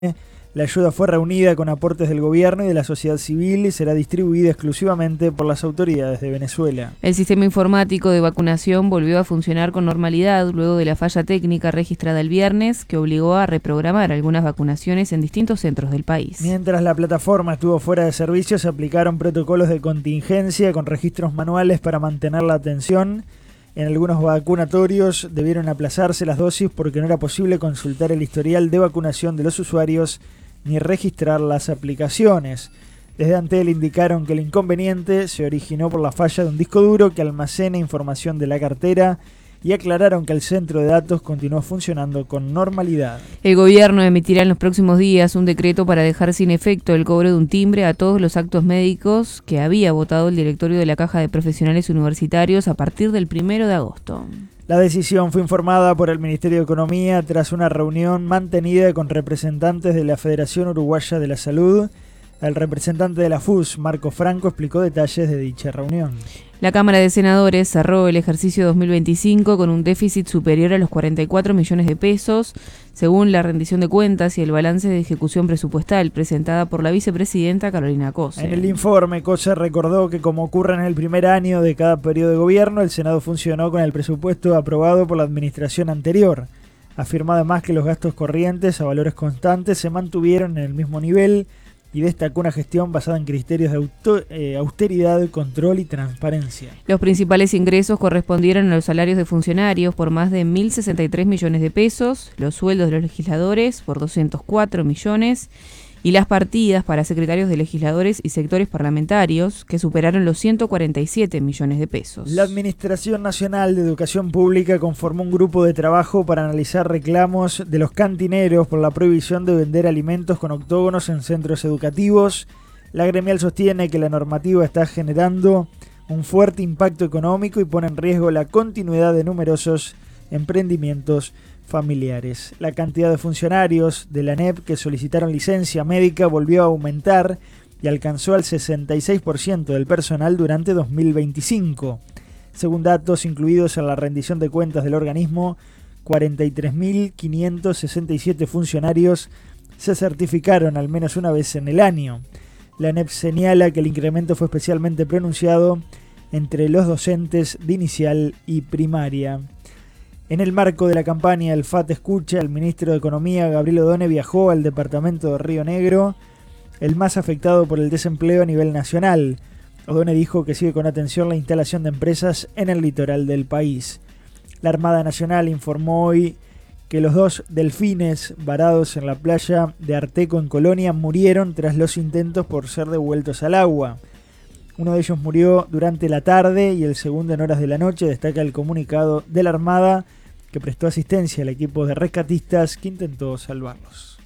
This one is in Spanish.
La ayuda fue reunida con aportes del gobierno y de la sociedad civil y será distribuida exclusivamente por las autoridades de Venezuela. El sistema informático de vacunación volvió a funcionar con normalidad luego de la falla técnica registrada el viernes, que obligó a reprogramar algunas vacunaciones en distintos centros del país. Mientras la plataforma estuvo fuera de servicio, se aplicaron protocolos de contingencia con registros manuales para mantener la atención. En algunos vacunatorios debieron aplazarse las dosis porque no era posible consultar el historial de vacunación de los usuarios ni registrar las aplicaciones. Desde Antel indicaron que el inconveniente se originó por la falla de un disco duro que almacena información de la cartera y aclararon que el centro de datos continuó funcionando con normalidad. El gobierno emitirá en los próximos días un decreto para dejar sin efecto el cobro de un timbre a todos los actos médicos que había votado el directorio de la Caja de Profesionales Universitarios a partir del 1 de agosto. La decisión fue informada por el Ministerio de Economía tras una reunión mantenida con representantes de la Federación Uruguaya de la Salud. El representante de la FUS, Marco Franco, explicó detalles de dicha reunión. La Cámara de Senadores cerró el ejercicio 2025 con un déficit superior a los 44 millones de pesos, según la rendición de cuentas y el balance de ejecución presupuestal presentada por la vicepresidenta Carolina Cose. En el informe, Cose recordó que, como ocurre en el primer año de cada periodo de gobierno, el Senado funcionó con el presupuesto aprobado por la administración anterior. Afirmó además que los gastos corrientes a valores constantes se mantuvieron en el mismo nivel y destacó una gestión basada en criterios de austeridad, control y transparencia. Los principales ingresos correspondieron a los salarios de funcionarios por más de 1.063 millones de pesos, los sueldos de los legisladores por 204 millones y las partidas para secretarios de legisladores y sectores parlamentarios que superaron los 147 millones de pesos. La Administración Nacional de Educación Pública conformó un grupo de trabajo para analizar reclamos de los cantineros por la prohibición de vender alimentos con octógonos en centros educativos. La gremial sostiene que la normativa está generando un fuerte impacto económico y pone en riesgo la continuidad de numerosos emprendimientos familiares. La cantidad de funcionarios de la ANEP que solicitaron licencia médica volvió a aumentar y alcanzó al 66% del personal durante 2025. Según datos incluidos en la rendición de cuentas del organismo, 43.567 funcionarios se certificaron al menos una vez en el año. La ANEP señala que el incremento fue especialmente pronunciado entre los docentes de inicial y primaria. En el marco de la campaña El FAT Escucha, el ministro de Economía, Gabriel Odone, viajó al departamento de Río Negro, el más afectado por el desempleo a nivel nacional. Odone dijo que sigue con atención la instalación de empresas en el litoral del país. La Armada Nacional informó hoy que los 2 delfines varados en la playa de Arteco en Colonia murieron tras los intentos por ser devueltos al agua. Uno de ellos murió durante la tarde y el segundo en horas de la noche, destaca el comunicado de la Armada, que prestó asistencia al equipo de rescatistas que intentó salvarlos.